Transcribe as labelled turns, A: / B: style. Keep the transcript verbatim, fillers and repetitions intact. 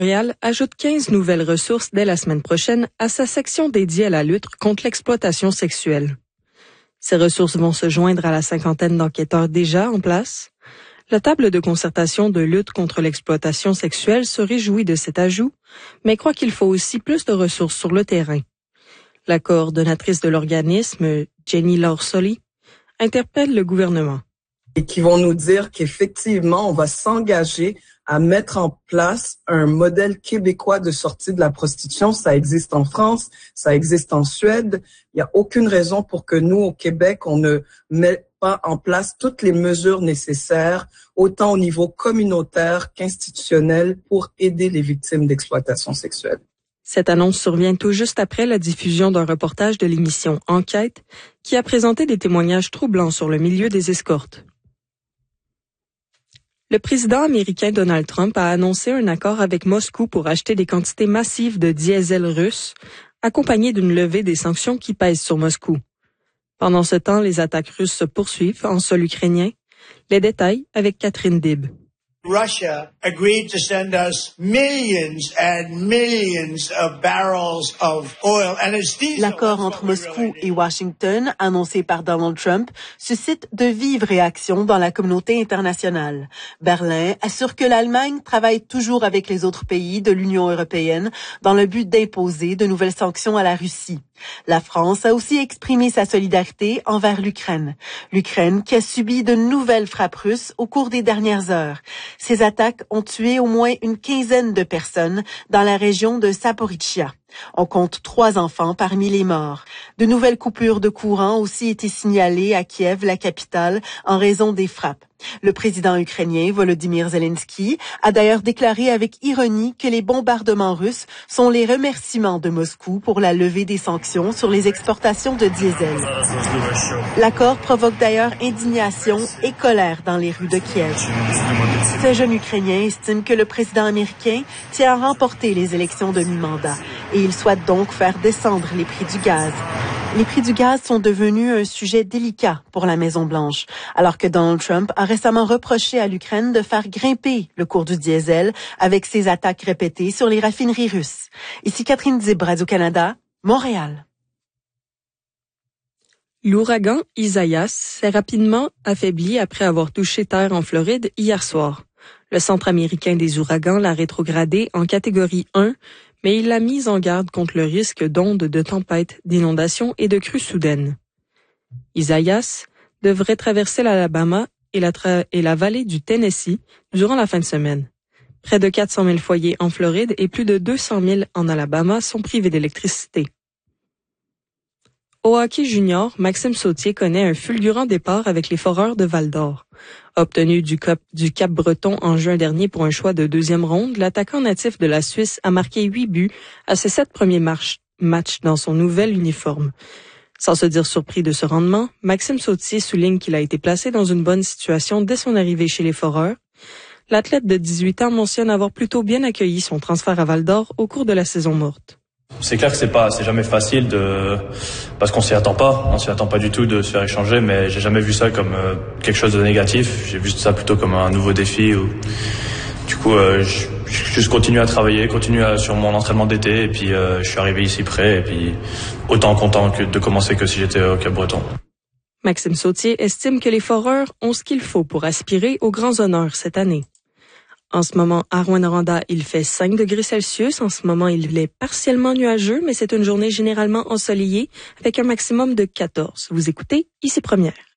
A: Montréal ajoute quinze nouvelles ressources dès la semaine prochaine à sa section dédiée à la lutte contre l'exploitation sexuelle. Ces ressources vont se joindre à la cinquantaine d'enquêteurs déjà en place. La table de concertation de lutte contre l'exploitation sexuelle se réjouit de cet ajout, mais croit qu'il faut aussi plus de ressources sur le terrain. La coordonnatrice de l'organisme, Jenny Lorsoli, interpelle le gouvernement.
B: Et qui vont nous dire qu'effectivement, on va s'engager à mettre en place un modèle québécois de sortie de la prostitution. Ça existe en France, ça existe en Suède. Il n'y a aucune raison pour que nous, au Québec, on ne mette pas en place toutes les mesures nécessaires, autant au niveau communautaire qu'institutionnel, pour aider les victimes d'exploitation sexuelle.
A: Cette annonce survient tout juste après la diffusion d'un reportage de l'émission Enquête qui a présenté des témoignages troublants sur le milieu des escortes. Le président américain Donald Trump a annoncé un accord avec Moscou pour acheter des quantités massives de diesel russe, accompagné d'une levée des sanctions qui pèsent sur Moscou. Pendant ce temps, les attaques russes se poursuivent en sol ukrainien. Les détails avec Catherine Dib.
C: Russia agreed to send us millions and millions of barrels of oil and it's these.
D: L'accord entre Moscou et Washington, annoncé par Donald Trump, suscite de vives réactions dans la communauté internationale. Berlin assure que l'Allemagne travaille toujours avec les autres pays de l'Union européenne dans le but d'imposer de nouvelles sanctions à la Russie. La France a aussi exprimé sa solidarité envers l'Ukraine. L'Ukraine qui a subi de nouvelles frappes russes au cours des dernières heures. Ces attaques ont tué au moins une quinzaine de personnes dans la région de Zaporizhzhia. On compte trois enfants parmi les morts. De nouvelles coupures de courant ont aussi été signalées à Kiev, la capitale, en raison des frappes. Le président ukrainien Volodymyr Zelensky a d'ailleurs déclaré avec ironie que les bombardements russes sont les remerciements de Moscou pour la levée des sanctions sur les exportations de diesel. L'accord provoque d'ailleurs indignation et colère dans les rues de Kiev. Ce jeune Ukrainien estime que le président américain tient à remporter les élections de mi-mandat et il souhaite donc faire descendre les prix du gaz. Les prix du gaz sont devenus un sujet délicat pour la Maison-Blanche, alors que Donald Trump a récemment reproché à l'Ukraine de faire grimper le cours du diesel avec ses attaques répétées sur les raffineries russes. Ici Catherine Dib, Radio-Canada, Montréal.
A: L'ouragan Isaias s'est rapidement affaibli après avoir touché terre en Floride hier soir. Le Centre américain des ouragans l'a rétrogradé en catégorie un, mais il l'a mise en garde contre le risque d'ondes de tempêtes, d'inondations et de crues soudaines. Isaias devrait traverser l'Alabama et la, tra- et la vallée du Tennessee durant la fin de semaine. Près de quatre cent mille foyers en Floride et plus de deux cent mille en Alabama sont privés d'électricité. Au hockey junior, Maxime Sautier connaît un fulgurant départ avec les Foreurs de Val-d'Or. Obtenu du Cap, du Cap-Breton en juin dernier pour un choix de deuxième ronde, l'attaquant natif de la Suisse a marqué huit buts à ses sept premiers matchs dans son nouvel uniforme. Sans se dire surpris de ce rendement, Maxime Sautier souligne qu'il a été placé dans une bonne situation dès son arrivée chez les Foreurs. L'athlète de dix-huit ans mentionne avoir plutôt bien accueilli son transfert à Val-d'Or au cours de la saison morte.
E: C'est clair que c'est pas, c'est jamais facile de, parce qu'on s'y attend pas, on s'y attend pas du tout de se faire échanger, mais j'ai jamais vu ça comme euh, quelque chose de négatif. J'ai vu ça plutôt comme un nouveau défi où, du coup, euh, je, je juste continue à travailler, continue à, sur mon entraînement d'été, et puis euh, je suis arrivé ici près, et puis autant content que de commencer que si j'étais au Cap-Breton.
A: Maxime Sautier estime que les Foreurs ont ce qu'il faut pour aspirer aux grands honneurs cette année. En ce moment, à Rouyn-Noranda, il fait cinq degrés Celsius. En ce moment, il est partiellement nuageux, mais c'est une journée généralement ensoleillée avec un maximum de quatorze. Vous écoutez Ici Première.